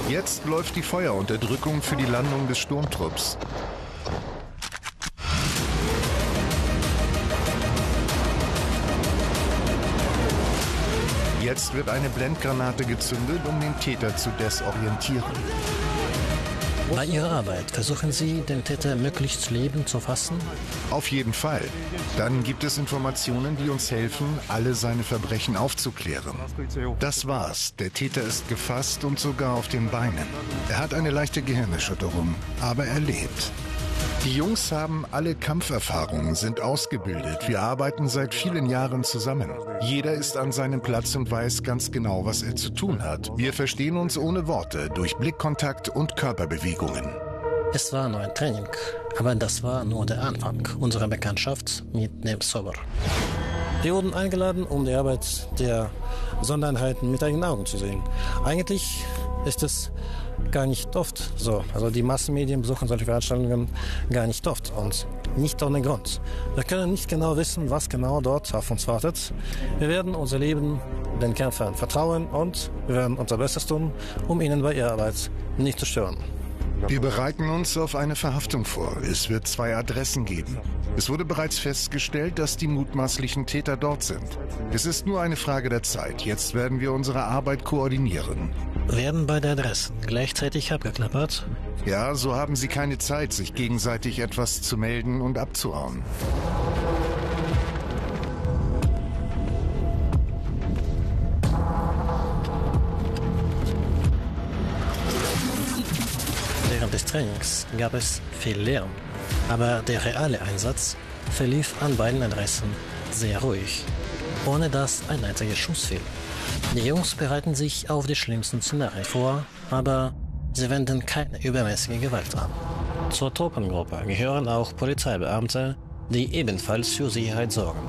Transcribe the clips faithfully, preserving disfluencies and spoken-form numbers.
Jetzt läuft die Feuerunterdrückung für die Landung des Sturmtrupps. Jetzt wird eine Blendgranate gezündet, um den Täter zu desorientieren. Bei Ihrer Arbeit versuchen Sie, den Täter möglichst lebend zu fassen? Auf jeden Fall. Dann gibt es Informationen, die uns helfen, alle seine Verbrechen aufzuklären. Das war's. Der Täter ist gefasst und sogar auf den Beinen. Er hat eine leichte Gehirnerschütterung, aber er lebt. Die Jungs haben alle Kampferfahrungen, sind ausgebildet. Wir arbeiten seit vielen Jahren zusammen. Jeder ist an seinem Platz und weiß ganz genau, was er zu tun hat. Wir verstehen uns ohne Worte, durch Blickkontakt und Körperbewegungen. Es war nur ein Training, aber das war nur der Anfang unserer Bekanntschaft mit Nemtsov. Wir wurden eingeladen, um die Arbeit der Sondereinheiten mit eigenen Augen zu sehen. Eigentlich ist es gar nicht oft so. Also die Massenmedien besuchen solche Veranstaltungen gar nicht oft und nicht ohne Grund. Wir können nicht genau wissen, was genau dort auf uns wartet. Wir werden unser Leben den Kämpfern vertrauen und wir werden unser Bestes tun, um ihnen bei ihrer Arbeit nicht zu stören. Wir bereiten uns auf eine Verhaftung vor. Es wird zwei Adressen geben. Es wurde bereits festgestellt, dass die mutmaßlichen Täter dort sind. Es ist nur eine Frage der Zeit. Jetzt werden wir unsere Arbeit koordinieren. Werden beide Adressen gleichzeitig abgeklappert? Ja, so haben sie keine Zeit, sich gegenseitig etwas zu melden und abzuhauen. Während des Trainings gab es viel Lärm, aber der reale Einsatz verlief an beiden Adressen sehr ruhig, ohne dass ein einziger Schuss fiel. Die Jungs bereiten sich auf die schlimmsten Szenarien vor, aber sie wenden keine übermäßige Gewalt an. Zur Truppengruppe gehören auch Polizeibeamte, die ebenfalls für Sicherheit sorgen.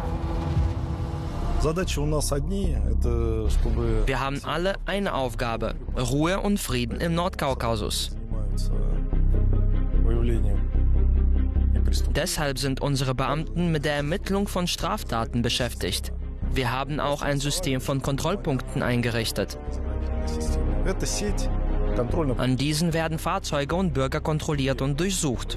Wir haben alle eine Aufgabe: Ruhe und Frieden im Nordkaukasus. Deshalb sind unsere Beamten mit der Ermittlung von Straftaten beschäftigt. Wir haben auch ein System von Kontrollpunkten eingerichtet. An diesen werden Fahrzeuge und Bürger kontrolliert und durchsucht.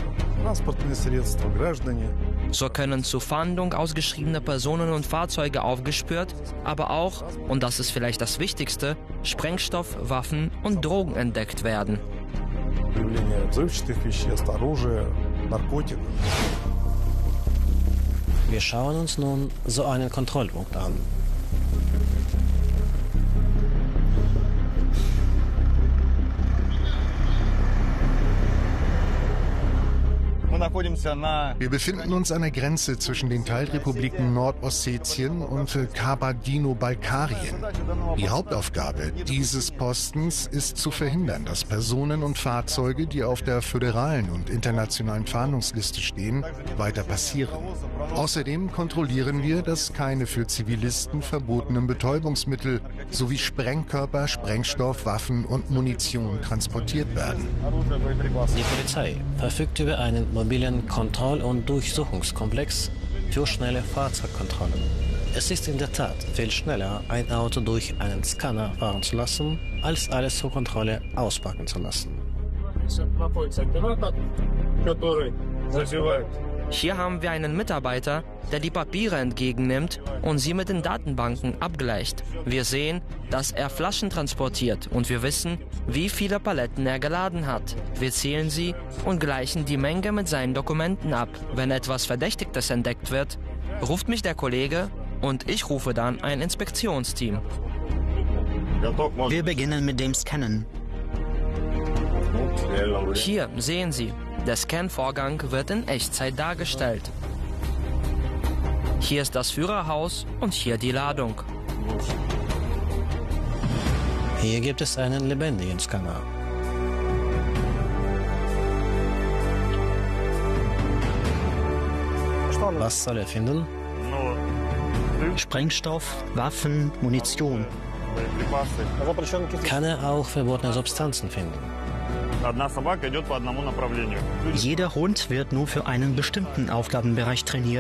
So können zur Fahndung ausgeschriebene Personen und Fahrzeuge aufgespürt, aber auch, und das ist vielleicht das Wichtigste, Sprengstoff, Waffen und Drogen entdeckt werden. Wir schauen uns nun so einen Kontrollpunkt an. Wir befinden uns an der Grenze zwischen den Teilrepubliken Nordossetien und Kabardino-Balkarien. Die Hauptaufgabe dieses Postens ist zu verhindern, dass Personen und Fahrzeuge, die auf der föderalen und internationalen Fahndungsliste stehen, weiter passieren. Außerdem kontrollieren wir, dass keine für Zivilisten verbotenen Betäubungsmittel sowie Sprengkörper, Sprengstoff, Waffen und Munition transportiert werden. Die Polizei verfügt über einen mobilen Kontroll- und Durchsuchungskomplex für schnelle Fahrzeugkontrollen. Es ist in der Tat viel schneller, ein Auto durch einen Scanner fahren zu lassen, als alles zur Kontrolle auspacken zu lassen. Hier haben wir einen Mitarbeiter, der die Papiere entgegennimmt und sie mit den Datenbanken abgleicht. Wir sehen, dass er Flaschen transportiert und wir wissen, wie viele Paletten er geladen hat. Wir zählen sie und gleichen die Menge mit seinen Dokumenten ab. Wenn etwas Verdächtiges entdeckt wird, ruft mich der Kollege und ich rufe dann ein Inspektionsteam. Wir beginnen mit dem Scannen. Hier sehen Sie, der Scan-Vorgang wird in Echtzeit dargestellt. Hier ist das Führerhaus und hier die Ladung. Hier gibt es einen lebendigen Scanner. Was soll er finden? Sprengstoff, Waffen, Munition. Kann er auch verbotene Substanzen finden? Jeder Hund wird nur für einen bestimmten Aufgabenbereich trainiert.